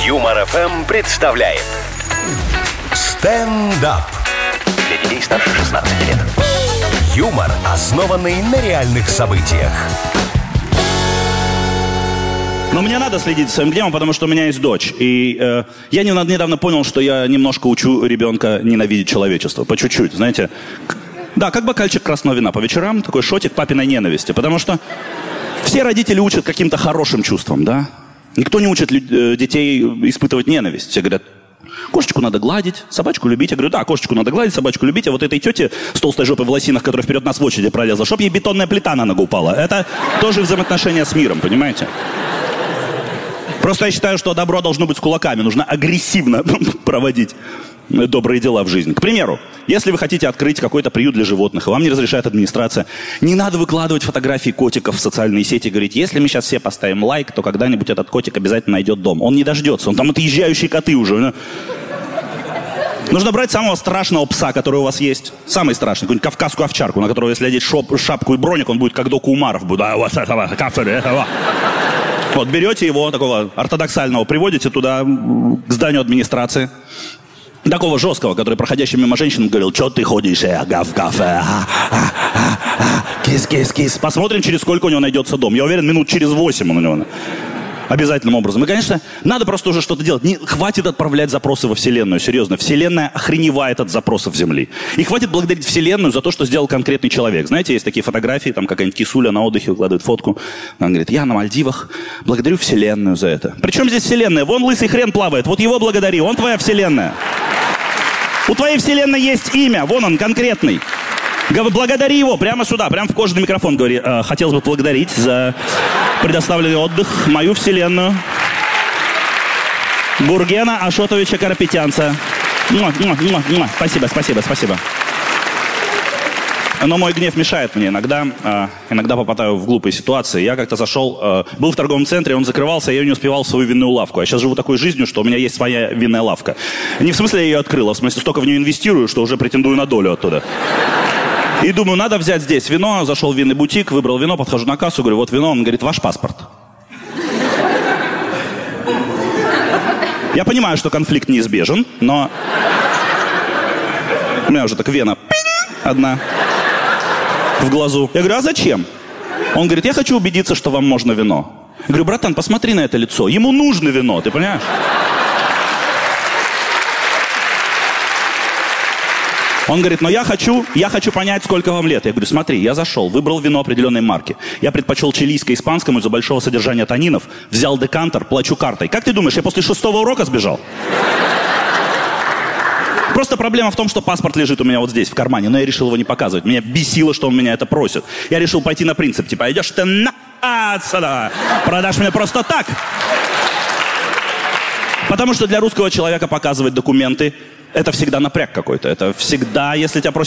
Юмор ФМ представляет стендап. Для детей старше 16 лет. Юмор, основанный на реальных событиях. Но мне надо следить за своим гневом, потому что у меня есть дочь. И я недавно понял, что я немножко учу ребенка ненавидеть человечество. По чуть-чуть, знаете. Да, как бокальчик красного вина по вечерам, такой шотик папиной ненависти. Потому что все родители учат каким-то хорошим чувствам, да? Никто не учит детей испытывать ненависть. Все говорят, кошечку надо гладить, собачку любить. Я говорю, да, кошечку надо гладить, собачку любить. А вот этой тете с толстой жопой в лосинах, которая вперед нас в очереди пролезла, чтоб ей бетонная плита на ногу упала. Это тоже взаимоотношения с миром, понимаете? Просто я считаю, что добро должно быть с кулаками. Нужно агрессивно проводить добрые дела в жизни. К примеру, если вы хотите открыть какой-то приют для животных, и вам не разрешает администрация, не надо выкладывать фотографии котиков в социальные сети и говорить, если мы сейчас все поставим лайк, то когда-нибудь этот котик обязательно найдет дом. Он не дождется, он там отъезжающие коты уже. Нужно брать самого страшного пса, который у вас есть. Самый страшный, какую-нибудь кавказскую овчарку, на которого, если одеть шапку и броник, он будет как Доку Умаров. Будет, вот, берете его, такого ортодоксального, приводите туда, к зданию администрации. Такого жесткого, который, проходящим мимо женщин, говорил, что ты ходишь, гав-гав, кис-кис-кис. Посмотрим, через сколько у него найдется дом. Я уверен, минут через 8 он у него. Обязательным образом. И, конечно, надо просто уже что-то делать. Хватит отправлять запросы во Вселенную, серьезно. Вселенная охреневает от запросов Земли. И хватит благодарить Вселенную за то, что сделал конкретный человек. Знаете, есть такие фотографии, там какая-нибудь кисуля на отдыхе выкладывает фотку. Она говорит, я на Мальдивах, благодарю Вселенную за это. Причем здесь Вселенная? Вон лысый хрен плавает, вот его благодари, он твоя Вселенная. У твоей Вселенной есть имя, вон он, конкретный. Благодари его прямо сюда, прямо в кожаный микрофон. Говори, хотелось бы поблагодарить за предоставленный отдых, мою Вселенную, Гургена Ашотовича Карапетянца. Спасибо, спасибо, спасибо. Но мой гнев мешает мне. Иногда попадаю в глупые ситуации. Я как-то зашел, был в торговом центре, он закрывался, я не успевал в свою винную лавку. Я сейчас живу такой жизнью, что у меня есть своя винная лавка. Не в смысле я ее открыл, а в смысле столько в нее инвестирую, что уже претендую на долю оттуда. И думаю, надо взять здесь вино. Зашел в винный бутик, выбрал вино, подхожу на кассу, говорю, вот вино. Он говорит, ваш паспорт. Я понимаю, что конфликт неизбежен, но у меня уже так вена одна в глазу. Я говорю, а зачем? Он говорит, я хочу убедиться, что вам можно вино. Я говорю, братан, посмотри на это лицо. Ему нужно вино, ты понимаешь? Он говорит, но я хочу понять, сколько вам лет. Я говорю, смотри, я зашел, выбрал вино определенной марки. Я предпочел чилийское испанскому из-за большого содержания танинов. Взял декантер, плачу картой. Как ты думаешь, я после 6-го урока сбежал? Просто проблема в том, что паспорт лежит у меня вот здесь, в кармане, но я решил его не показывать. Меня бесило, что он меня это просит. Я решил пойти на принцип, типа, идешь ты отсюда, продашь мне просто так. Потому что для русского человека показывать документы — это всегда напряг какой-то. Это всегда, если тебя просят